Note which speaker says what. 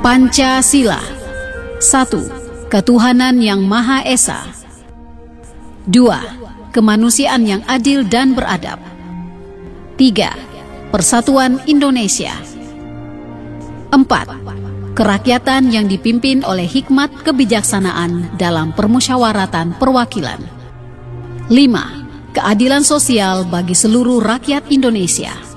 Speaker 1: Pancasila. 1. Ketuhanan yang Maha Esa. 2. Kemanusiaan yang adil dan beradab. 3. Persatuan Indonesia. 4. Kerakyatan yang dipimpin oleh hikmat kebijaksanaan dalam permusyawaratan perwakilan. 5. Keadilan sosial bagi seluruh rakyat Indonesia.